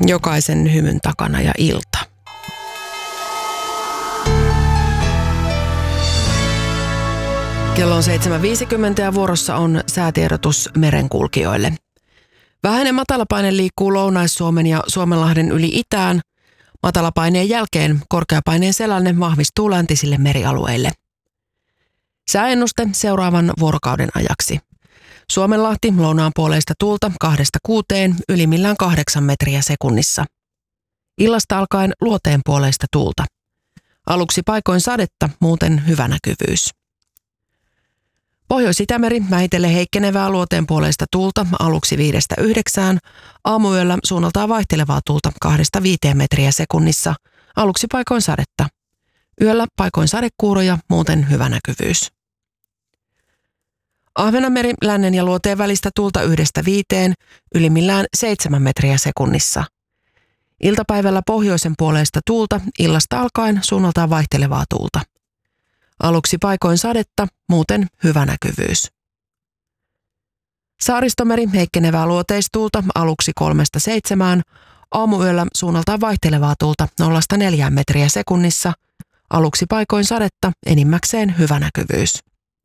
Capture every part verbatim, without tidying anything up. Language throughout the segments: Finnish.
Jokaisen hymyn takana ja ilta. Kello on seitsemän viisikymmentä ja vuorossa on säätiedotus merenkulkijoille. Vähäinen matalapaine liikkuu Lounais-Suomen ja Suomenlahden yli itään. Matalapaineen jälkeen korkeapaineen selänne vahvistuu läntisille merialueille. Sääennuste seuraavan vuorokauden ajaksi. Suomenlahti lounaanpuoleista tuulta kahdesta kuuteen, ylimmillään kahdeksan metriä sekunnissa. Illasta alkaen luoteenpuoleista tuulta. Aluksi paikoin sadetta, muuten hyvä näkyvyys. Pohjois-Itämeri vähitellen heikkenevää luoteenpuoleista tuulta aluksi viidestä yhdeksään, aamuyöllä suunnaltaan vaihtelevaa tuulta kahdesta viiteen metriä sekunnissa, aluksi paikoin sadetta. Yöllä paikoin sadekuuroja, muuten hyvä näkyvyys. Ahvenanmeri lännen ja luoteen välistä tuulta yhdestä viiteen, ylimmillään seitsemän metriä sekunnissa. Iltapäivällä pohjoisen puoleista tuulta, illasta alkaen suunnaltaan vaihtelevaa tuulta. Aluksi paikoin sadetta, muuten hyvä näkyvyys. Saaristomeri heikkenevää luoteistuulta aluksi kolmesta seitsemään, aamuyöllä suunnaltaan vaihtelevaa tuulta nollasta neljään metriä sekunnissa, aluksi paikoin sadetta, enimmäkseen hyvä näkyvyys.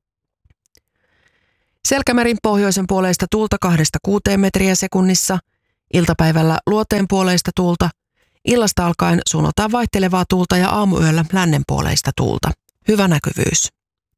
Selkämeri pohjoisen puoleista tuulta kahdesta kuuteen metriä sekunnissa, iltapäivällä luoteen puoleista tuulta, illasta alkaen suunnaltaan vaihtelevaa tuulta ja aamuyöllä lännen puoleista tuulta. Hyvä näkyvyys.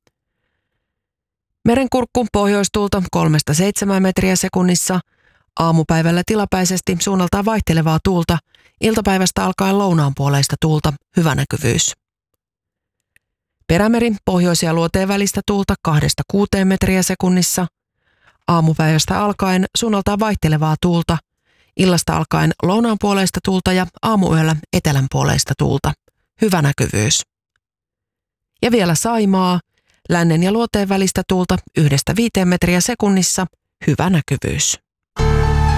Merenkurkku pohjoistuulta kolmesta seitsemään metriä sekunnissa, aamupäivällä tilapäisesti suunnaltaan vaihtelevaa tuulta, iltapäivästä alkaen lounaanpuoleista tuulta, hyvä näkyvyys. Perämeri pohjois- ja luoteen välistä tuulta kahdesta kuuteen metriä sekunnissa, aamupäivästä alkaen suunnaltaan vaihtelevaa tuulta, illasta alkaen lounaanpuoleista tuulta ja aamuyöllä etelänpuoleista tuulta, hyvä näkyvyys. Ja vielä Saimaa, lännen ja luoteen välistä tuulta yhdestä viiteen metriä sekunnissa, hyvä näkyvyys.